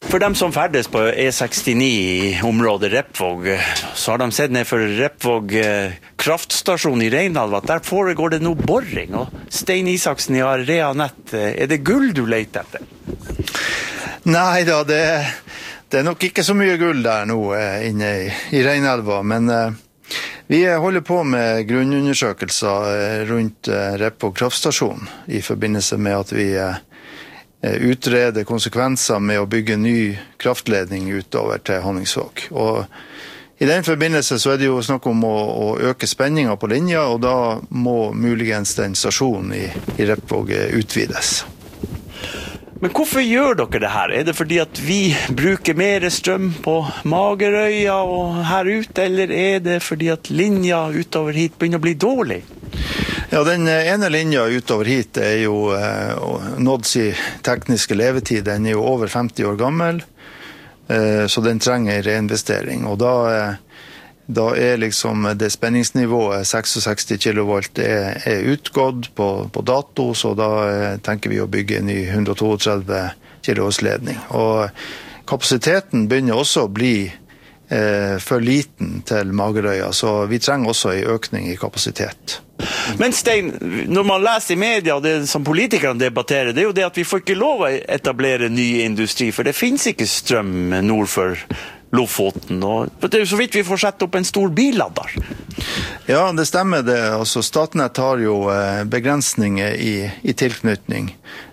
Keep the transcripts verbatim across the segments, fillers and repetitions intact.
For dem som ferdes på E sekstini i området Repvåg, så har de sett ned for Repvåg kraftstasjon i Reinalva. Der foregår det noe borring, og Stein Isaksen i Area Nett, er det gull du leter etter? Nei da, det, det er nok ikke så mye gull der nå inne i, i Reinalva, men uh, vi holder på med grunnundersøkelser rundt uh, Repvåg kraftstasjon i forbindelse med at vi uh, utrede konsekvenser med å bygge ny kraftledning utover til Honningsvåg. Og i den forbindelse så er det jo snakk om å, å øke spenningen på linja, og da må muligens den stasjonen i, i Repvåg utvides. Men hvorfor gjør dere det her? Er det fordi at vi bruker mer strøm på Magerøya og her ute, eller er det fordi at linja utover hit begynner å bli dårlig? Ja, den ene linja utover hit er jo eh, nådd sin tekniske levetid. Den er jo over femti år gammel, eh, så den trenger reinvestering. Og da, eh, da er liksom det spenningsnivået sekstiseks kilovolt er, er utgått på, på dato, så da eh, tenker vi å bygge en ny hundre trettito kilovolts ledning. Og kapasiteten begynner også å bli eh, for liten til Magerøya, så vi trenger også en økning i kapasitet. Men Stein, når man leser i media, og det som politikerne debatterer, det er jo det at vi får ikke lov å etablere ny industri, for det finnes ikke strøm nord for Lofoten, og det er jo så vidt vi får sette opp en stor billader. Ja, det stemmer det. Altså, Statnett har jo eh, begrensninger i, i tilknytning.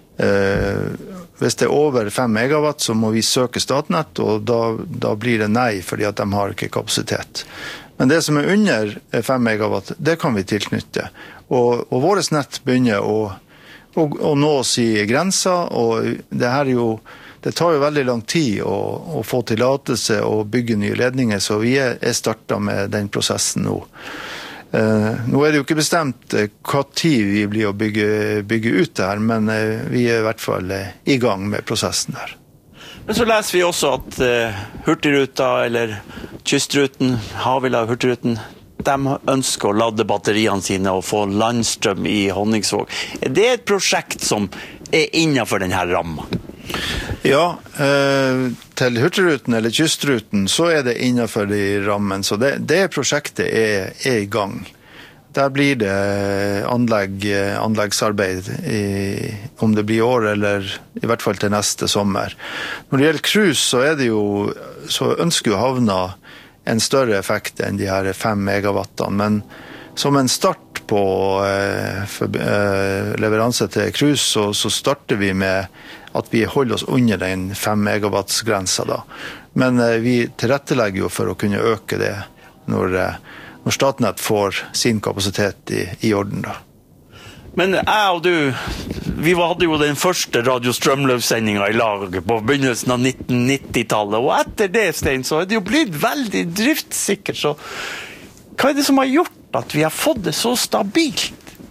Eh, hvis det er over fem megawatt, så må vi søke Statnett, og da, da blir det nei, fordi at de har ikke kapasitet. Men det som er under fem megawatt, det kan vi tilknytte. Og, og våres nett begynner å, å, å nå oss i grenser, og det her er jo, det tar jo veldig lang tid å, å få tillatelse og bygge nye ledninger, så vi er, er startet med den prosessen nå. Eh, nå er det jo ikke bestemt hva tid vi blir å bygge, bygge ut det her, men eh, vi er i hvert fall eh, i gang med prosessen her. Men så leser vi også at uh, Hurtigruta, eller Kystruten, Havila Hurtigruten, de ønsker å lade batteriene sine og få landstrøm i Honningsvåg. Er det et prosjekt som er innenfor denne rammen? Ja, eh, til Hurtigruten eller Kystruten så er det innenfor de rammen, så det, det prosjektet er, er i gang. Der blir det anlegg, anleggsarbeid, i, om det blir år eller i hvert fall til neste sommer. Når det gjelder cruise, så, er det jo, så ønsker jo havna en større effekt enn de her fem megawattene, men som en start på eh, for, eh, leveranse til cruise, så, så starter vi med at vi holder oss under den fem megawatts-grensa da. Men eh, vi tilrettelegger jo for å kunne øke det når eh, når Statnett får sin kapasitet i, i orden da. Men jeg og du, vi hadde jo den første Radio Strømløs-sendingen i lag på begynnelsen av nitten nitti-tallet, og etter det, Stein, så er det jo blitt veldig driftssikkert, så hva er det som har gjort at vi har fått det så stabilt?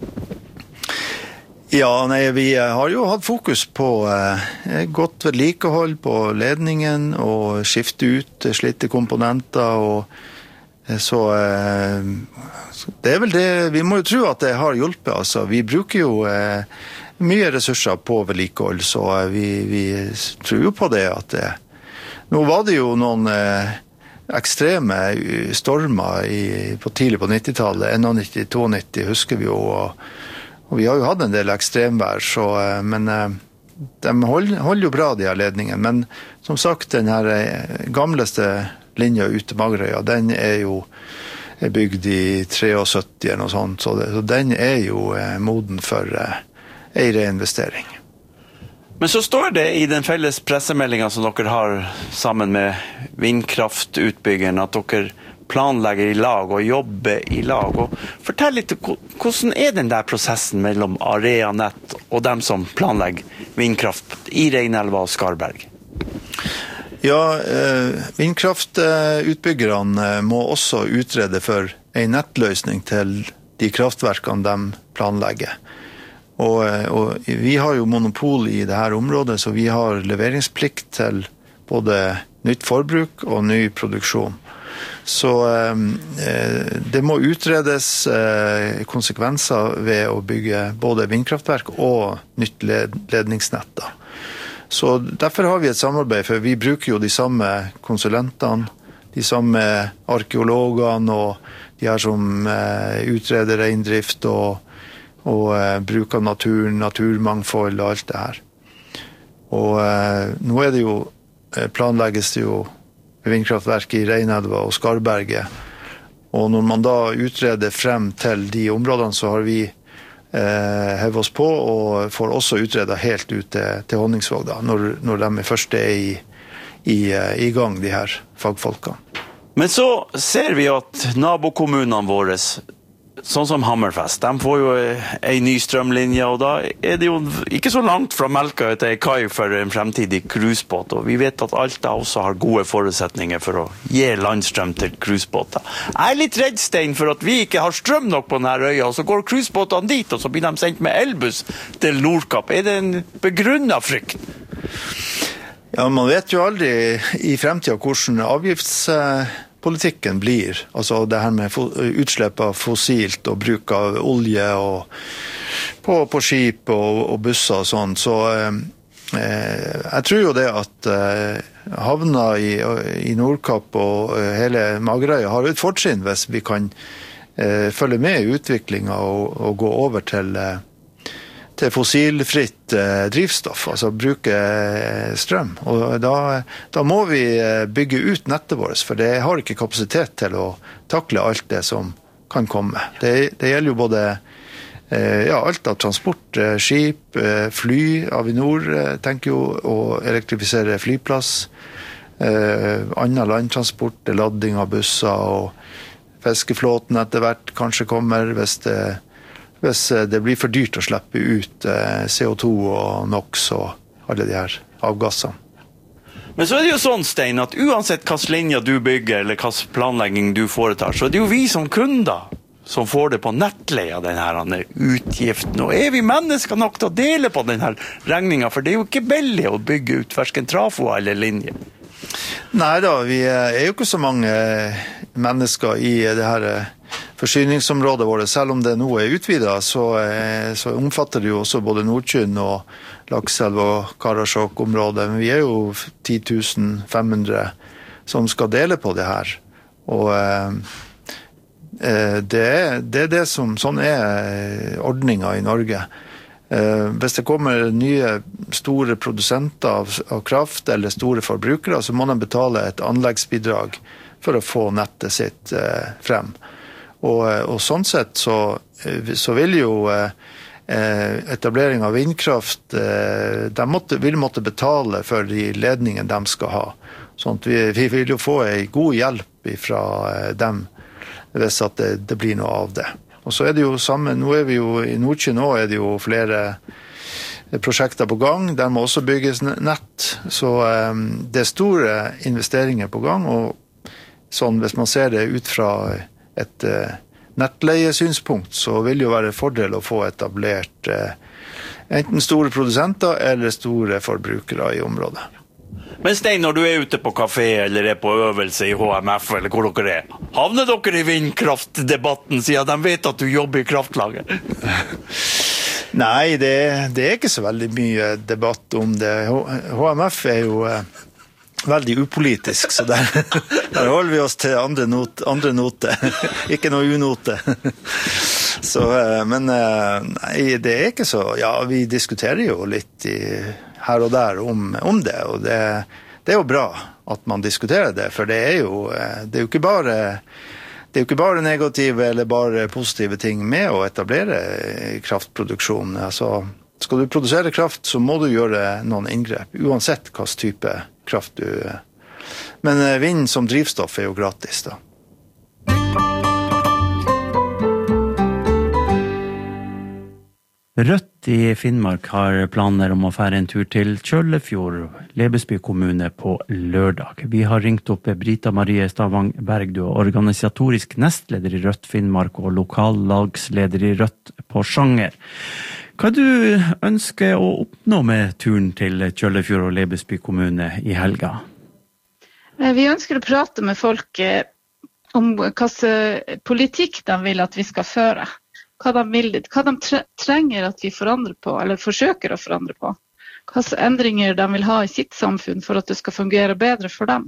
Ja, nei, vi har jo hatt fokus på eh, godt vedlikehold på ledningen, og skifte ut slitte komponenter, og Så, eh, så det er vel det, vi må jo tro at det har hjulpet, altså. Vi bruker jo eh, mye ressurser på vedlikehold, så eh, vi, vi tror jo på det at det, nå var det jo noen eh, ekstreme stormer i, på tidlig på nittitallet, nitti, nitti, husker vi jo, og, og vi har jo hatt en del ekstremvær, så, eh, men eh, de holder, holder jo bra de her ledningene, men som sagt, den her eh, gamleste linja ut til Magerøya, den er jo bygd i syttitre eller noe sånt, så, det, så den er jo eh, moden for eh, en reinvestering. Men så står det i den felles pressemeldingen som dere har sammen med vindkraftutbyggeren, at dere planlegger i lag og jobber i lag. Og fortell litt, hvordan er den der prosessen mellom Area Nett og dem som planlegger vindkraft i Reinelva og Skarberg? Ja, eh, vindkraftutbyggerne må også utrede for en nettløsning til de kraftverkene de planlegger. Og, og vi har jo monopol i det her området, så vi har leveringsplikt til både nytt forbruk og ny produksjon. Så eh, det må utredes eh, konsekvenser ved å bygge både vindkraftverk og nytt led, ledningsnett da. Så derfor har vi et samarbeid, for vi bruker jo de samme konsulentene, de samme arkeologene og de her som eh, utreder reindrift og, og eh, bruker naturen, naturmangfold og alt det her. Og eh, nå er det jo, eh, planlegges det jo vindkraftverk i Reinelva og Skarberget. Og når man da utreder frem til de områdene, så har vi eh, hevet oss på og får også utreda helt ut til, til Honningsvåg da, når, når de først er i, i, i gang, de her fagfolkene. Men så ser vi at nabokommunene våre, sånn som Hammerfest, de får jo en ny strømlinje, og da er det jo ikke så langt fra Melka til en kai for en fremtidig cruisebåt, og vi vet at Alta også har gode forutsetninger for å gi landstrøm til cruisebåter. Jeg er litt redd, Stein, for at vi ikke har strøm nok på denne øya, og så går cruisebåtene dit, og så blir de sendt med elbuss til Nordkapp. Er det en begrunnet frykt? Ja, man vet jo aldri i fremtiden hvordan avgiftspolitikken blir. Altså det her med utslipp av fossilt og bruk av olje og på, på skip og, og busser og sånn. Så eh, jeg tror jo det at eh, havna i, i Nordkapp og eh, hele Magerøya har et fortrinn hvis vi kan eh, følge med i utviklingen og, og gå over til eh, til fossilfritt eh, drivstoff, altså bruke eh, strøm. Og da, da må vi eh, bygge ut nettet vårt, for det har ikke kapasitet til å takle alt det som kan komme. Det, det gjelder jo både eh, ja, alt av transport, eh, skip, eh, fly. Avinor eh, tenker jo å elektrifisere flyplass, eh, annen landtransport, ladding av busser og fiskeflåten etter hvert kanskje kommer hvis det hvis det blir for dyrt å slippe ut C O to og NOx og alle de her avgassene. Men så er det jo sånn, Stein, at uansett hvilken linje du bygger eller hvilken planlegging du foretar, så er det jo vi som kunder som får det på nettleie av denne utgiften. Og er vi mennesker nok til å dele på denne regningen, for det er jo ikke billig å bygge ut hverken trafo eller linje. Nei da, vi er jo ikke så mange mennesker i det her forsyningsområdet vårt. Selv om det nå er utvidet, så, så omfatter det jo også både Nordkynn og Lakselv og Karasjok-området. Men vi er jo ti tusen fem hundre som skal dele på det her. Og eh, det, er, det er det som, sånn er ordningen i Norge. Eh, hvis det kommer nye store produsenter av, av kraft eller store forbrukere, så må de betale et anleggsbidrag for å få nettet sitt eh, frem. Og, og sånn sett så, så vil jo eh, etablering av vindkraft, eh, de måtte, vil måtte betale for de ledningene de skal ha. Sånn at vi, vi vil jo få en god hjelp fra eh, dem hvis at det, det blir noe av det. Og så er det jo samme, nå er vi jo i Nordkynn nå er det jo flere prosjekter på gang, der må også bygges nett. Så eh, det er store investeringer på gang, og sånn hvis man ser det ut fra et uh, nettleiesynspunkt, så vil det jo være en fordel å få etablert uh, enten store produsenter eller store forbrukere i området. Men Stein, når du er ute på kafé eller er på øvelse i H M F eller hvor dere er, havner dere i vindkraftdebatten siden de vet at du jobber i kraftlaget? Nei, det, det er ikke så veldig mye debatt om det. H M F er jo uh, veldig upolitisk, så der, der holder vi oss til andre, not, andre note, ikke noe unote. Så, men nei, det er ikke så, ja, vi diskuterer jo litt i, her og der om, om det, og det, det er jo bra at man diskuterer det, for det er jo, det er jo ikke bare, det er jo ikke bare negative eller bare positive ting med å etablere kraftproduksjon. Altså, skal du produsere kraft, så må du gjøre noen inngrep, uansett hvilken type kraft du... Men vind som drivstoff er jo gratis da. Rødt i Finnmark har planer om å fære en tur til Kjøllefjord, Lebesby kommune, på lørdag. Vi har ringt opp Brita Marie Stavang Berg, du er organisatorisk nestleder i Rødt Finnmark og lokallagsleder i Rødt på Sjanger. Hva du ønsker å oppnå med turen til Kjøllefjord og Lebesby kommune i helga? Vi ønsker å prate med folk om hvilken politikk de vil at vi skal føre. Hva de, vil, hva de trenger at vi forandrer på, eller forsøker å forandre på. hvilke endringer de vil ha i sitt samfunn for at det skal fungere bedre for dem.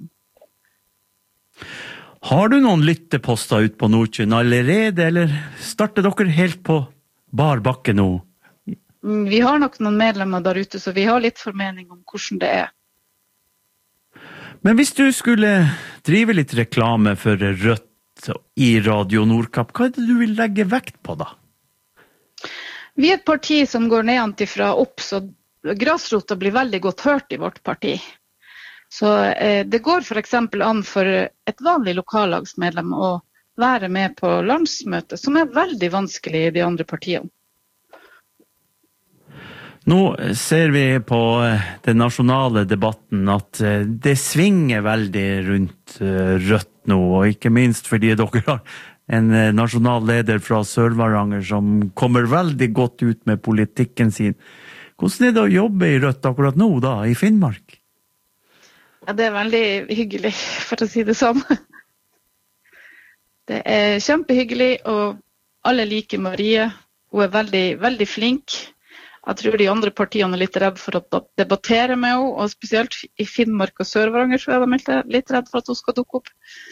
Har du noen lytteposter ut på Nordtun allerede, eller starter dere helt på bar bakke nå? Vi har nok noen medlemmer der ute, så vi har litt formening om hvordan det er. Men hvis du skulle drive litt reklame for Rødt i Radio Nordkapp, hva er det du vil legge vekt på da? Vi er et parti som går nedenfra opp, så grasrota blir veldig godt hørt i vårt parti. Så eh, det går for eksempel an for et vanlig lokallagsmedlem å være med på landsmøte, som er veldig vanskelig i de andre partiene. Nå ser vi på den nasjonale debatten at det svinger veldig rundt Rødt nå, og ikke minst fordi dere har en nasjonal leder fra Sør-Varanger som kommer veldig godt ut med politikken sin. Hvordan er det å jobbe i Rødt akkurat nå da, i Finnmark? Ja, det er veldig hyggelig, for å si det sånn. Det er kjempehyggelig, og alle liker Marie. Hun er veldig, veldig flink. Jeg tror de andre partiene er litt redd for å debattere med henne, og spesielt i Finnmark og Sør-Varanger så er de litt redd for at hun skal dukke opp.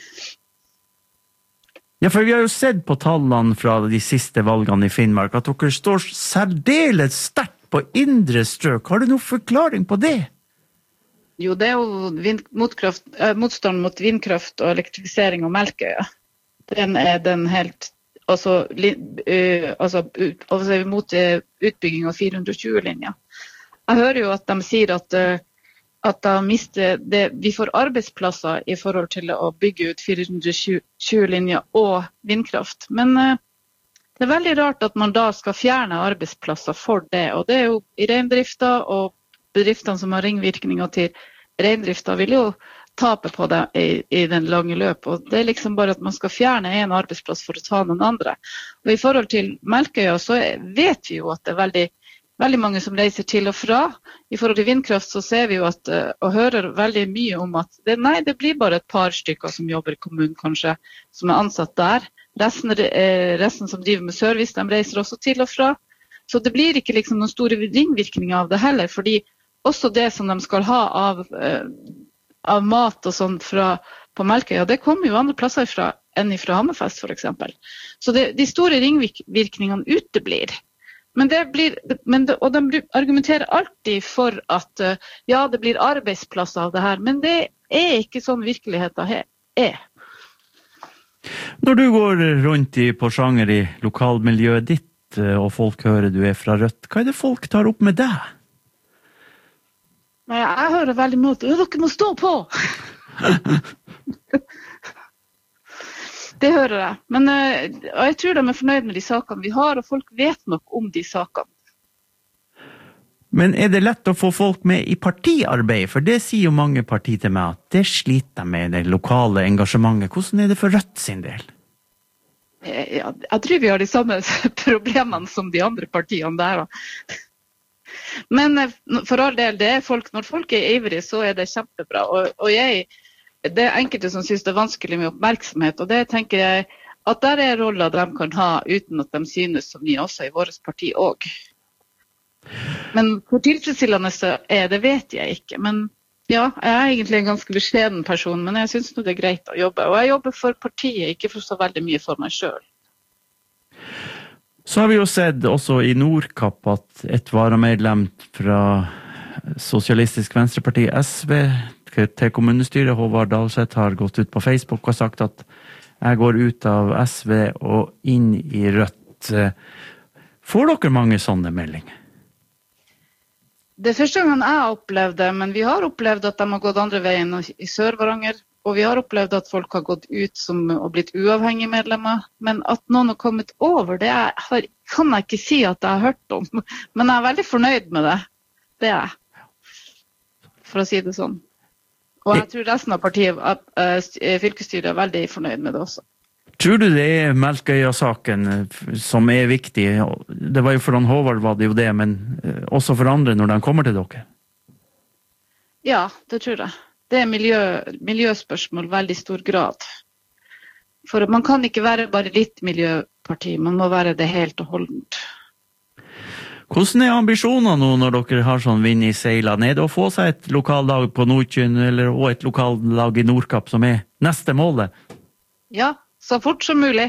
Ja, for vi har jo sett på tallene fra de siste valgene i Finnmark at dere står særdeles sterkt på indre strøk. Har du noen forklaring på det? Jo, det er jo vind, motkraft, eh, motstand mot vindkraft og elektrifisering av Melkøya. Den er den helt, altså, uh, altså, ut, altså mot uh, utbygging av fire hundre og tjue-linja. Jeg hører jo at de sier at, uh, at de mister det, vi får arbeidsplasser i forhold til å bygge ut fire hundre og tjue-linja og vindkraft. Men uh, det er veldig rart at man da skal fjerne arbeidsplasser for det, og det er jo i reindrifta, og bedriftene som har ringvirkninger til reindrifta vil jo tape på det i, i den lange løp, og det er liksom bare at man skal fjerne en arbeidsplass for å ta den andre. Og i forhold til Melkøya så vet vi jo at det er veldig, veldig mange som reiser til og fra. I forhold til vindkraft så ser vi jo at, og hører veldig mye om at det, nei, det blir bare et par stykker som jobber i kommunen kanskje, som er ansatt der. Resten, resten som driver med service, de reiser også til og fra. Så det blir ikke liksom noen store ringvirkninger av det heller, fordi også det som de skal ha av, eh, av mat og sånt fra, på Melkøya, det kommer jo andre plasser ifra, enn fra Hammerfest for eksempel. Så det, de store ringvirkningene uteblir. Men det blir, men det, og de argumenterer alltid for at uh, ja, det blir arbeidsplasser av det her, men det er ikke sånn virkeligheten er. Når du går rundt i Porsanger i lokalmiljøet ditt, og folk hører du er fra Rødt, hva er det folk tar opp med deg? Nei, jeg hører veldig mot, dere må stå på! Det hører jeg. Men uh, jeg tror de er fornøyd med de sakene vi har, og folk vet nok om de sakene. Men er det lett å få folk med i partiarbeid? For det sier jo mange partier til meg, at det sliter med det lokale engasjementet. Hvordan er det for Rødt sin del? Ja, jeg tror vi har de samme problemene som de andre partiene der. Men for all del, det er folk, når folk er ivrige, så er det kjempebra. Og, og jeg, det er enkelte som synes det er vanskelig med oppmerksomhet, og det tenker jeg at der er roller de kan ha uten at de synes som vi også i vårt parti også. Men hvor tilfredsstillende er det, vet jeg ikke. Men ja, jeg er egentlig en ganske beskjeden person, men jeg synes det er greit å jobbe. Og jeg jobber for partiet, ikke for så veldig mye for meg selv. Så har vi jo sett også i Nordkapp at et varamedlem fra Sosialistisk Venstreparti S V til kommunestyret, Håvard Dalseth, har gått ut på Facebook og sagt at jeg går ut av S V og inn i Rødt. Får dere mange sånne meldinger? Det er første gangen jeg har opplevd det, men vi har opplevd at de har gått andre veien i Sør-Varanger, og vi har opplevd at folk har gått ut som, og blitt uavhengige medlemmer. Men at noen har kommet over, det er, har, kan jeg ikke si at jeg har hørt om. Men jeg er veldig fornøyd med det. Det er jeg. For å si det sånn. Og jeg tror resten av partiet, fylkesstyret, er veldig fornøyd med det også. Tror du det er Melkøya-saken som er viktig? Det var jo for han Håvard var det jo det, men også for andre når de kommer til dere? Ja, det tror jeg. Det er miljø, miljøspørsmål i veldig stor grad. For man kan ikke være bare litt miljøparti, man må være det helt og holdent. Hvordan er ambisjonene nå når dere har sånn vind i seilene? Er det å få seg et lokallag på Nordkyn eller og et lokallag i Nordkapp som er neste målet? Ja, så fort som mulig.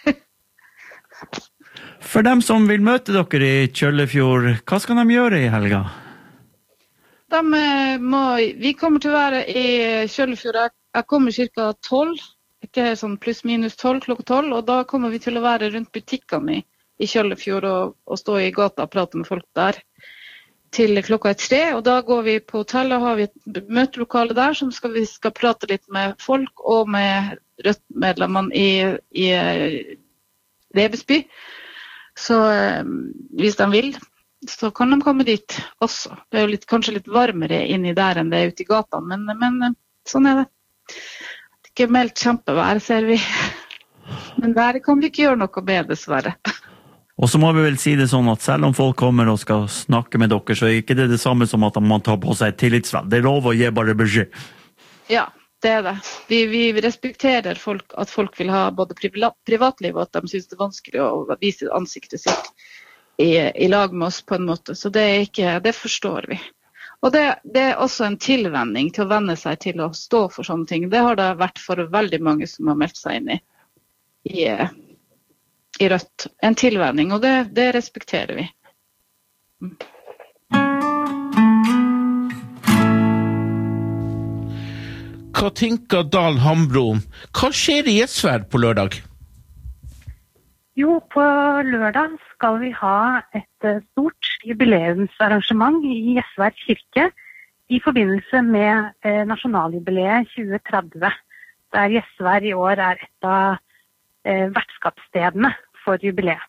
For dem som vil møte dere i Kjøllefjord, hva skal de gjøre i helga? De må, vi kommer til å være i Kjøllefjord. Jeg, jeg kommer cirka tolv, ikke sånn pluss minus tolv, klokka tolv, og da kommer vi til å være rundt butikkene i i Kjøllefjord og, og stå i gata og prate med folk der til klokka er tre, og da går vi på hotellet og har vi et møtelokale der som skal, vi skal prate litt med folk og med Rødt-medlemmene i, i Lebesby. Så eh, hvis de vil, så kan de komme dit også. Det er jo litt, kanskje litt varmere inni der enn det er ute i gata, men, men sånn er det. Det er ikke meldt kjempevær, ser vi. Men der kan vi ikke gjøre noe med, dessverre. Og så må vi vel si det sånn at selv om folk kommer og skal snakke med dere, så er ikke det det samme som at man tar på seg tillitsvalg. Det er lov å gi bare beskjed. Ja, det er det. Vi, vi respekterer folk, at folk vil ha både privatliv og at de synes det er vanskelig å vise ansiktet sitt i, i lag med oss på en måte. Så det, er ikke, det forstår vi. Og det, det er også en tilvenning til å venne seg til å stå for sånne ting. Det har det vært for veldig mange som har meldt seg inn i, i i Rødt. En tilvenning, og det, det respekterer vi. Mm. Hva tenker Dahl Hambro? Hva skjer i Gjesvær på lørdag? Jo, på lørdag skal vi ha et stort jubileumsarrangement i Gjesvær kirke i forbindelse med eh, nasjonaljubileet tjue tretti, der Gjesvær i år er et av Eh, vertskapsstedene for jubileet.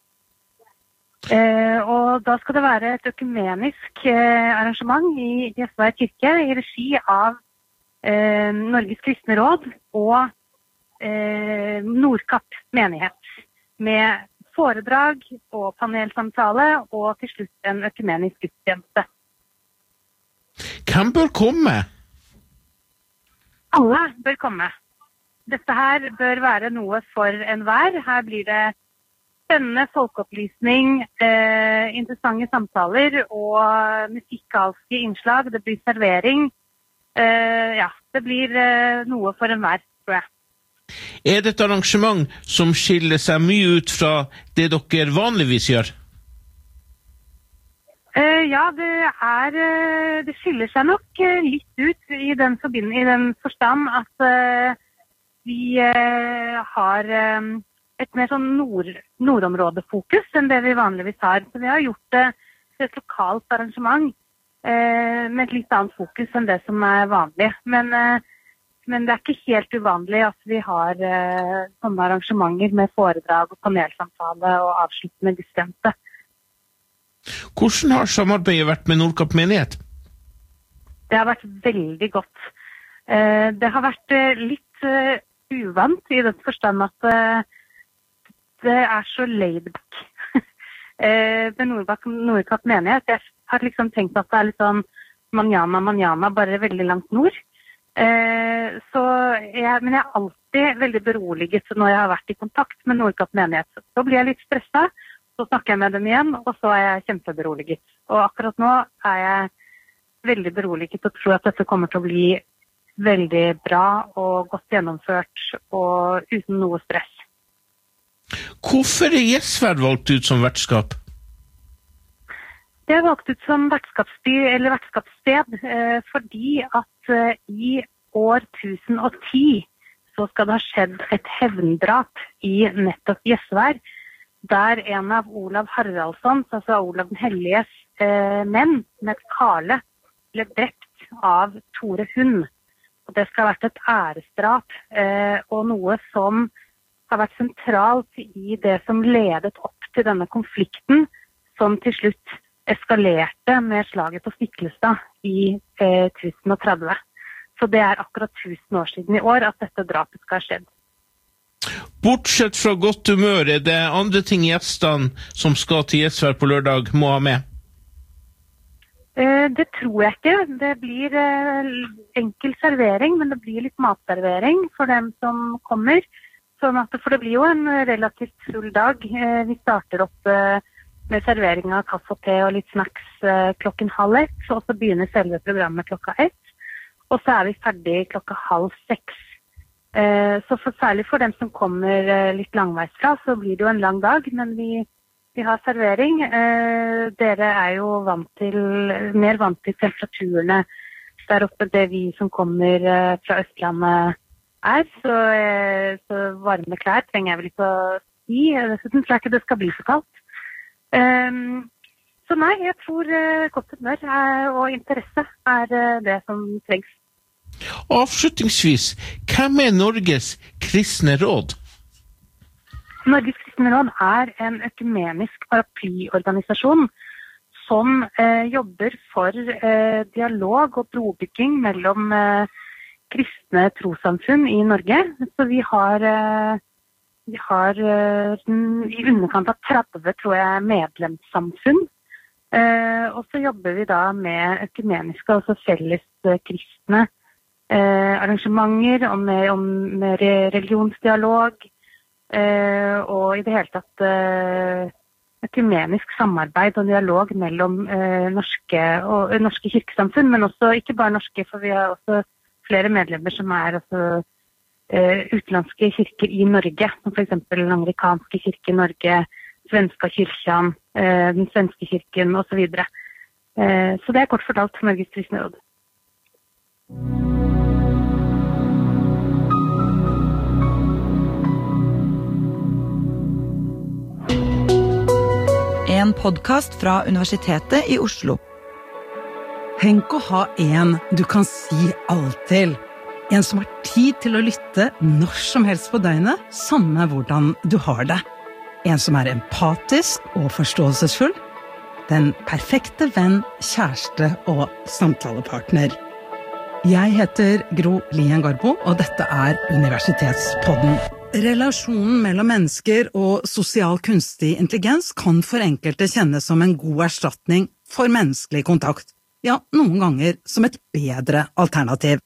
Eh, og da skal det være et økumenisk eh, arrangement i Gjesvær kirke i regi av eh, Norges kristne råd og eh, Nordkapp menighet, med foredrag og panelsamtale og til slutt en økumenisk gudstjeneste. Hvem bør komme? Alle bør komme. Dette her bør være noe for enhver. Her blir det spennende folkeopplysning, eh, interessante samtaler og musikalske innslag. Det blir servering. Eh, ja, det blir eh, noe for enhver, tror jeg. Er det et arrangement som skiller seg mye ut fra det dere vanligvis gjør? Eh, ja, det er, det skiller seg nok litt ut i den, i den forstand at eh, vi eh, har eh, et mer sånn nord, nordområdefokus enn det vi vanligvis har. Så vi har gjort det til et lokalt arrangement eh, med et litt annet fokus enn det som er vanlig. Men, eh, men det er ikke helt uvanlig at vi har eh, sånne arrangementer med foredrag og panelsamtale og avsluttende gudstjeneste. Hvordan har samarbeidet vært med Nordkapp menighet? Det har vært veldig godt. Eh, det har vært eh, litt eh, uvant i den forstand at uh, det er så laid back uh, ved Nordkapp menighet. Jeg har liksom tenkt at det er litt sånn manjana, manjana, bare veldig langt nord. Uh, så jeg, men jeg er alltid veldig beroliget når jeg har vært i kontakt med Nordkapp menighet. Så blir jeg litt stresset, så snakker jeg med dem igjen, og så er jeg kjempeberoliget. Og akkurat nå er jeg veldig beroliget og tror at dette kommer til å bli veldig bra og godt gjennomført og uten noe stress. Hvorfor er Gjesvær valgt ut som vertskap? Det er valgt ut som vertskapsby eller vertskapssted eh, fordi at eh, i år tusen og ti så skal det ha skjedd et hevndrap i nettopp Gjesvær, der en av Olav Haraldssons, altså Olav den Helliges eh, menn, med et kale, ble drept av Tore Hund. Og det skal ha vært et æresdrap, eh, og noe som har vært sentralt i det som ledet opp til denne konflikten, som til slutt eskalerte med slaget på Stiklestad i eh, tusen og tretti. Så det er akkurat tusen år siden i år at dette drapet skal ha skjedd. Bortsett fra godt humør, er det andre ting gjestene som skal til Gjesvær på lørdag må ha med? Det tror jeg ikke. Det blir enkel servering, men det blir litt matservering for dem som kommer. Sånn at, for det blir jo en relativt full dag. Vi starter opp med servering av kaffe og te og litt snacks eh, klokken halv ett, så også begynner selve programmet klokka ett, og så er vi ferdig klokka halv seks. Eh, så for, særlig for dem som kommer eh, litt langveisfra, så blir det jo en lang dag, men vi, vi har servering. Eh, dere er jo vant til, mer vant til temperaturene der oppe, det vi som kommer eh, fra Østlandet er, så, eh, så varme klær trenger jeg vel ikke å si. Dessuten tror jeg ikke det skal bli så kaldt. Um, så nei, jeg tror uh, godt humør uh, og interesse er uh, det som trengs. Avslutningsvis, hvem er Norges kristne råd? Norges kristne råd er en økumenisk paraplyorganisasjon som uh, jobber for uh, dialog og brobygging mellom uh, kristne trossamfunn i Norge. Så vi har uh, Vi har uh, i underkant av tretti, tror jeg, medlemssamfunn. Uh, og så jobber vi da med økumeniske, altså felles uh, kristne uh, arrangementer og med, om, med religionsdialog. Uh, og i det hele tatt uh, økumenisk samarbeid og dialog mellom uh, norske, og, uh, norske kirkesamfunn, men også ikke bare norske, for vi har også flere medlemmer som er også Uh, utenlandske kirker i Norge, som for eksempel den amerikanske kirke i Norge, svenska kyrkjan, uh, den svenske kirken og så videre. Uh, så det er kort fortalt Norges kristne råd. En podcast fra Universitetet i Oslo. Tenk å ha en du kan si alt til. En som har tid til å lytte når som helst på døgnet, samme hvordan du har det. En som er empatisk og forståelsesfull. Den perfekte venn, kjæreste og samtalepartner. Jeg heter Gro Lien Garbo, og dette er Universitetspodden. Relasjonen mellom mennesker og sosial kunstig intelligens kan for enkelte kjennes som en god erstatning for menneskelig kontakt. Ja, noen ganger som et bedre alternativ.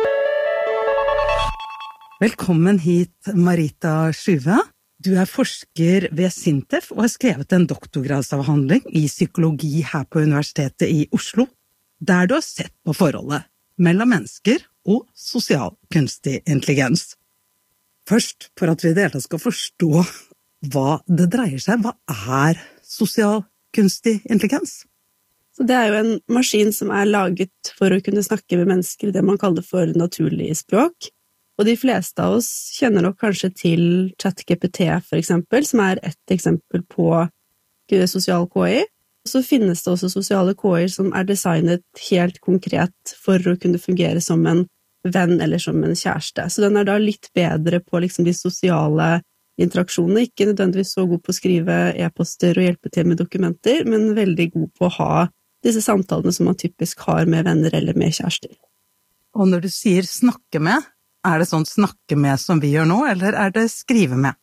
Velkommen hit, Marita Sjuve. Du er forsker ved SINTEF og har skrevet en doktorgradsavhandling i psykologi her på Universitetet i Oslo, der du har sett på forholdet mellom mennesker og sosial kunstig intelligens. Først, for at vi i det hele tatt skal forstå hva det dreier seg, hva er sosial kunstig intelligens? Så det er jo en maskin som er laget for å kunne snakke med mennesker, det man kaller for naturlig språk. Og de fleste av oss kjenner nok kanskje til ChatGPT for eksempel, som er et eksempel på sosial K I. Så finnes det også sosiale K I-er som er designet helt konkret for å kunne fungere som en venn eller som en kjæreste. Så den er da litt bedre på liksom de sosiale interaksjonene, ikke nødvendigvis så god på å skrive e-poster og hjelpe til med dokumenter, men veldig god på å ha disse samtalene som man typisk har med venner eller med kjærester. Og når du sier snakke med, er det sånn snakke med som vi gjør nå, eller er det skrive med?